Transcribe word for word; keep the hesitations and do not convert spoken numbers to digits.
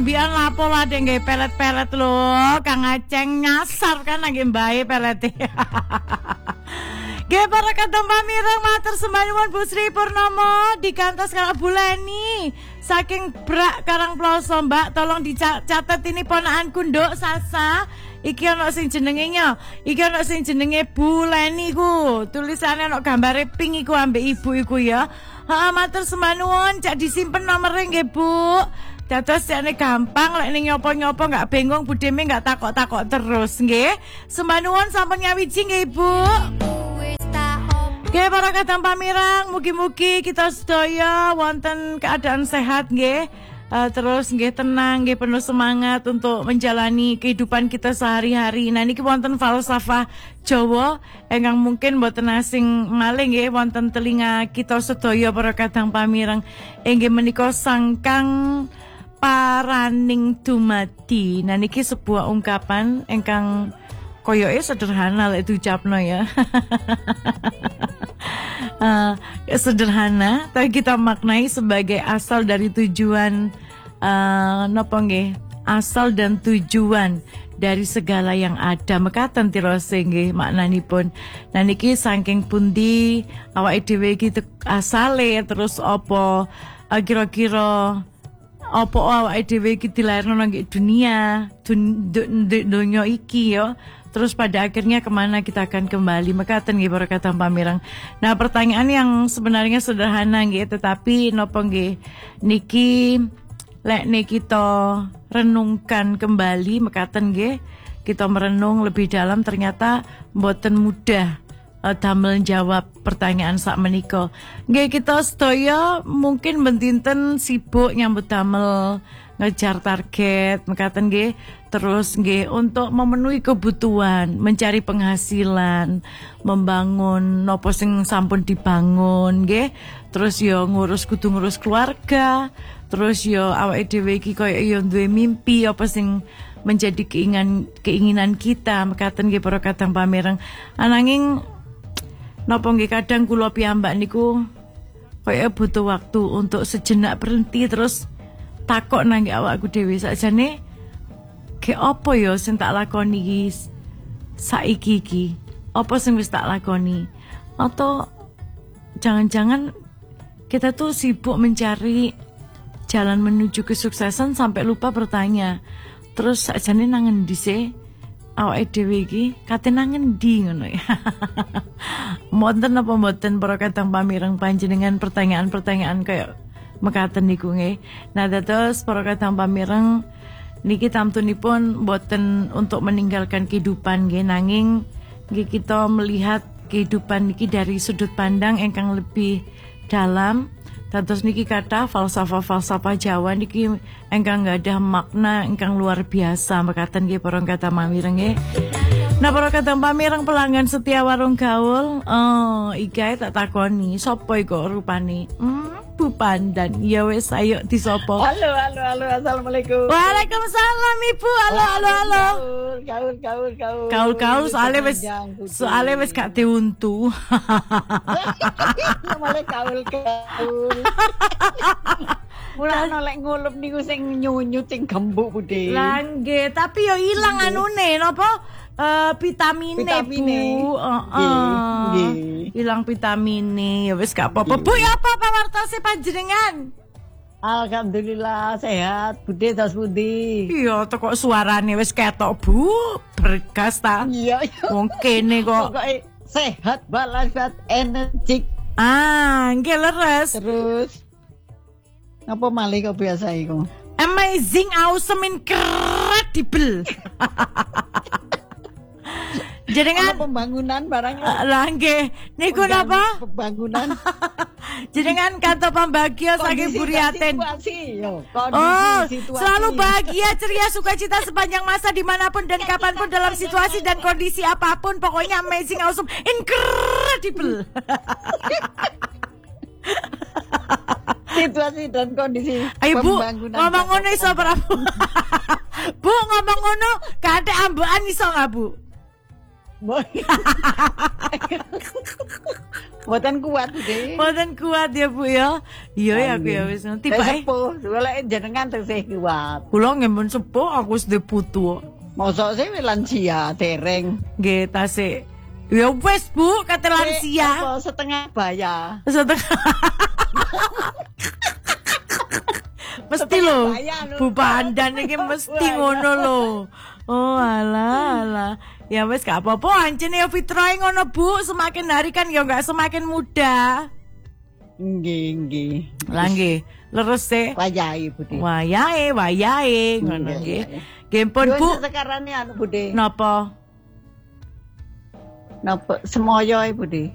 mbiyen lapo lah dek nggih pelet-pelet lho, Kang Aceng nyasar kan nggih mbae pelete. Nggih para kadang pamireng matur sembah nuwun Bu Sri Purnomo dikantos karo Bu Leni saking Brak Karangploso Mbak, tolong dicatat ini ponakanku Nduk Sasa. Iki ana sing jenenge nyo, iki ana sing jenenge Bu Leni ku. Tulisane ana gambare pink iku ambek ibu iku ya. Ha matur sembah nuwun, cak disimpen nomere nggih Bu. Dados jane gampang lek ning nyopo-nyopo enggak bingung budeme enggak takok-takok terus nggih. Sembah nuwun sampun nyawiji nggih Ibu. Nggih para kadang pamirang, mugi-mugi kita sedaya wonten keadaan sehat nggih. Uh, terus nggih tenang, nggih penuh semangat untuk menjalani kehidupan kita sehari-hari. Nah niki wonten falsafah Jawa ingkang mungkin mboten asing malih nggih wonten telinga kita sedaya para kadang pamirang. Inggih menika sangkang paraning dumadi. Nah niki sebuah ungkapan ingkang koyoke sederhana lek diucapno ya. uh, sederhana tapi kita maknai sebagai asal dari tujuan uh, napa nggih asal dan tujuan dari segala yang ada mekaten tirose nggih maknanipun. Nah niki saking pundi awake dhewe iki asale terus apa uh, kira-kira apa awake dhewe iki dilairno nang dunia dun, dun, dun, dunia iki ya. Terus pada akhirnya kemana kita akan kembali mekaten nggih para kadang pamirang. Nah pertanyaan yang sebenarnya sederhana nggih tetapi napa nggih niki lek niki kita renungkan kembali mekaten nggih kita merenung lebih dalam ternyata mboten mudah uh, damel jawab pertanyaan sak menika. Nggih kita sedaya mungkin bentinten sibuk nyambut damel ngejar target mekaten nggih. Terus nggih untuk memenuhi kebutuhan, mencari penghasilan, membangun nopo sing sampun dibangun nggih. Terus yo ngurus kudu ngurus keluarga. Terus yo awake dhewe iki koyo yo duwe mimpi apa sing menjadi keinginan keinginan kita mekaten nggih para kadang pamireng. Ananging nopo nggih kadang kula piyambak niku koyo butuh waktu untuk sejenak berhenti terus takok nang awakku dhewe sakjane ke apa ya sing tak lakoni iki saiki iki? Apa sing wis tak lakoni? Atau jangan-jangan kita tuh sibuk mencari jalan menuju kesuksesan sampai lupa bertanya. Terus sakjane nang endi sih awake dhewe iki? Kate nang endi ngono ya. Mboten apa mboten para kadang pamireng panjenengan pertanyaan-pertanyaan kayak mekaten niku nggih. Nah dados para kadang pamireng niki tamtunipun boten untuk meninggalkan kehidupan nggih nanging nggih kita melihat kehidupan niki dari sudut pandang ingkang lebih dalam. Dados niki kata falsafah-falsafah Jawa niki ingkang gadah makna ingkang luar biasa mekaten nggih para kadang pamireng nggih. Nah para kadang pamireng pelanggan setia warung gaul, oh iki tak takoni sapa iku rupane? Hmm Bu Pandan. Ya wis ayo disopo. Halo halo halo assalamualaikum. Waalaikumsalam Ibu. Halo halo halo. Gaul gaul gaul. Gaul gaul soalnya wis soalnya wis gak diuntu. Malah gaul gaul. Mula nolek ngulup niku sing nyunyut sing gembuk Bude. Lah nggih, tapi yo ilang anune napa? Uh, vitamine, vitamine Bu, heeh. Uh, hilang vitamine, ya wis gak apa-apa. Bu, ya apa pawartose panjenengan? Alhamdulillah sehat, Bude tas pundi? Iya, to kok suarane wis ketok, Bu. Bergas ta? Iya, wong kene kok pokoke sehat, walafiat, energik. Ah, nggih leres. Terus apa malih kok biasa iku? Amazing, awesome, incredible. Jenengan pembangunan barangnya lah nggih niku napa pembangunan jenengan kata pembahagia saking Buriaten. Oh selalu bahagia ceria sukacita sepanjang masa dimanapun dan kapanpun dalam situasi dan kondisi apapun pokoknya amazing awesome incredible. Situasi dan kondisi ayo Bu ngomong ngono iso ora Bu? Bu ngomong ngono gak ada ambekan iso gak Bu? Mboten kuat Bude. Mboten kuat ya Bu ya. Iya ya aku ya wis ngerti Saya bae. sepuh, golek jenengan tesih kuat. Kula nggih mun sepuh aku wis duwe putu. Mosok sih wis lansia dereng. Nggih tasik. Ya wis Bu, kate lansia. Apa setengah baya. Setengah. Mesti lho. Bu Pandan iki mesti ngono lho. Oh alah alah. Ya wis gak apa-apa ancen ya fitrahe ngono Bu, semakin hari kan ya enggak semakin muda. Nggih, nggih. Lah nggih, leres e. Wayahe Bude. Wayahe, wayahe ngono nggih. Nggih pun Bu. Sekarang anu Bude. Napa? Napa semoyo e Bude.